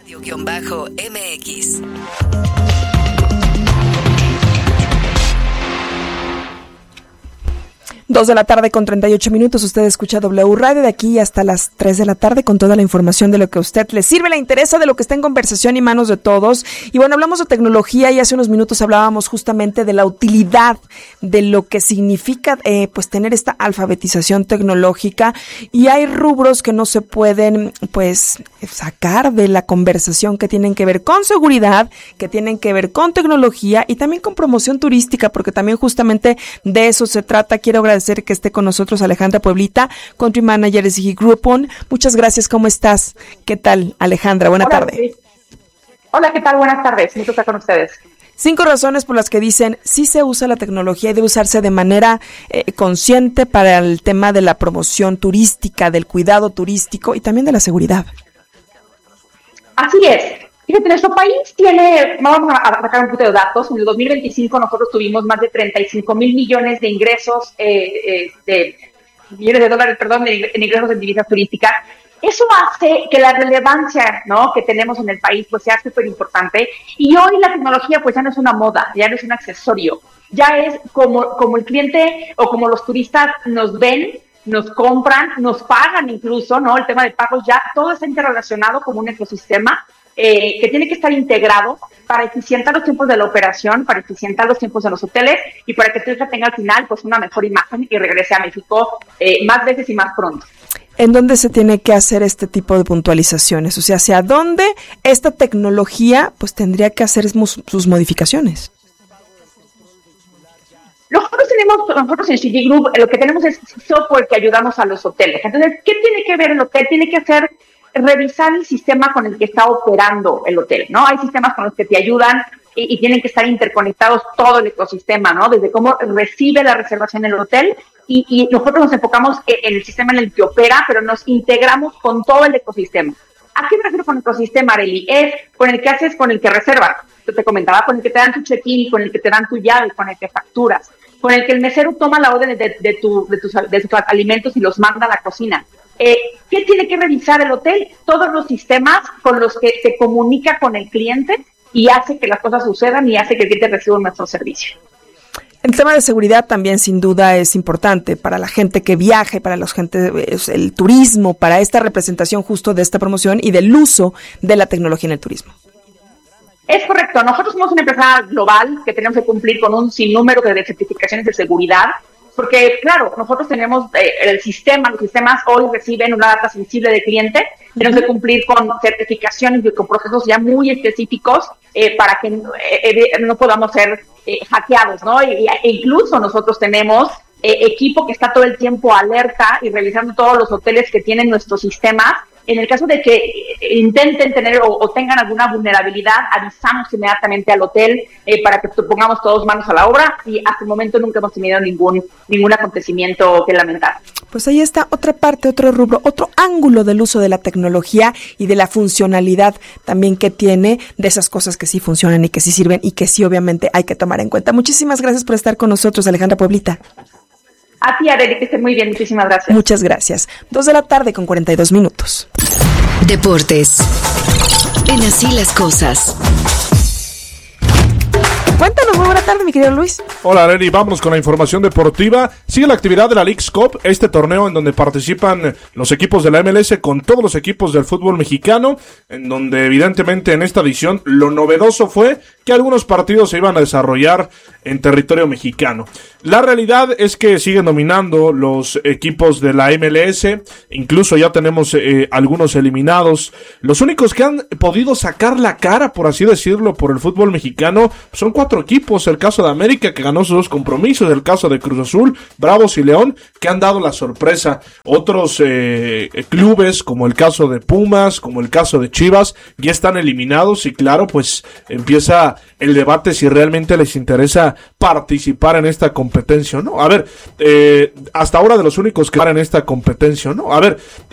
Radio-MX. 2:38 p.m. Usted escucha W Radio de aquí hasta las 3 de la tarde con toda la información de lo que a usted le sirve, le interesa, de lo que está en conversación y manos de todos. Y bueno, hablamos de tecnología y hace unos minutos hablábamos justamente de la utilidad, de lo que significa pues tener esta alfabetización tecnológica, y hay rubros que no se pueden pues sacar de la conversación, que tienen que ver con seguridad, que tienen que ver con tecnología y también con promoción turística, porque también justamente de eso se trata. Quiero agradecer que esté con nosotros Alejandra Pueblita, Country Manager de SIGI Groupon. Muchas gracias, ¿cómo estás? ¿Qué tal, Alejandra? Buena tarde. Sí. Hola, ¿qué tal? Buenas tardes, gusto estar con ustedes. 5 razones por las que dicen sí se usa la tecnología y debe usarse de manera consciente para el tema de la promoción turística, del cuidado turístico y también de la seguridad. Así es. Fíjate, nuestro país tiene, vamos a sacar un poquito de datos, en el 2025 nosotros tuvimos más de 35 mil millones de ingresos, millones de dólares, perdón, en ingresos en divisas turísticas. Eso hace que la relevancia, ¿no?, que tenemos en el país pues sea súper importante, y hoy la tecnología pues ya no es una moda, ya no es un accesorio, ya es como el cliente o como los turistas nos ven, nos compran, nos pagan incluso, ¿no? El tema de pagos ya todo está interrelacionado como un ecosistema que tiene que estar integrado para eficientar los tiempos de la operación, para eficientar los tiempos de los hoteles y para que el turista tenga al final pues una mejor imagen y regrese a México más veces y más pronto. ¿En dónde se tiene que hacer este tipo de puntualizaciones? O sea, ¿hacia dónde esta tecnología pues tendría que hacer sus modificaciones? Nosotros en SIGI Group lo que tenemos es software que ayudamos a los hoteles. Entonces, ¿qué tiene que ver el hotel? Tiene que hacer revisar el sistema con el que está operando el hotel, ¿no? Hay sistemas con los que te ayudan y tienen que estar interconectados todo el ecosistema, ¿no? Desde cómo recibe la reservación el hotel y nosotros nos enfocamos en el sistema en el que opera, pero nos integramos con todo el ecosistema. ¿A qué me refiero con ecosistema, Arely? Es con el que haces, con el que reservas. Yo te comentaba, con el que te dan tu check-in, con el que te dan tu llave, con el que facturas, con el que el mesero toma la orden de tus alimentos y los manda a la cocina. ¿Qué tiene que revisar el hotel? Todos los sistemas con los que se comunica con el cliente y hace que las cosas sucedan y hace que el cliente reciba nuestro servicio. El tema de seguridad también sin duda es importante para la gente que viaja, para la gente, el turismo, para esta representación justo de esta promoción y del uso de la tecnología en el turismo. Es correcto. Nosotros somos una empresa global que tenemos que cumplir con un sinnúmero de certificaciones de seguridad, porque, claro, nosotros tenemos los sistemas hoy reciben una data sensible de cliente, tenemos que cumplir con certificaciones y con procesos ya muy específicos para que no podamos ser hackeados, ¿no? E incluso nosotros tenemos equipo que está todo el tiempo alerta y revisando todos los hoteles que tienen nuestros sistemas. En el caso de que intenten tener o tengan alguna vulnerabilidad, avisamos inmediatamente al hotel para que pongamos todos manos a la obra, y hasta el momento nunca hemos tenido ningún acontecimiento que lamentar. Pues ahí está otra parte, otro rubro, otro ángulo del uso de la tecnología y de la funcionalidad también que tiene, de esas cosas que sí funcionan y que sí sirven y que sí obviamente hay que tomar en cuenta. Muchísimas gracias por estar con nosotros, Alejandra Pueblita. A ti, Arely, que esté muy bien. Muchísimas gracias. Muchas gracias. 2:42 p.m. Deportes. En Así las Cosas. Cuéntanos, muy buena tarde, mi querido Luis. Hola, Arely, vámonos con la información deportiva. Sigue la actividad de la Leagues Cup, este torneo en donde participan los equipos de la MLS con todos los equipos del fútbol mexicano, en donde evidentemente en esta edición lo novedoso fue que algunos partidos se iban a desarrollar en territorio mexicano. La realidad es que siguen dominando los equipos de la MLS, incluso ya tenemos algunos eliminados. Los únicos que han podido sacar la cara, por así decirlo, por el fútbol mexicano son 4 equipos. El caso de América, que ganó sus 2 compromisos, el caso de Cruz Azul, Bravos y León, que han dado la sorpresa. Otros clubes, como el caso de Pumas, como el caso de Chivas, ya están eliminados y claro, pues empieza el debate si realmente les interesa participar en esta competencia o no. A ver, hasta ahora de los únicos que van en esta competencia o no. A ver,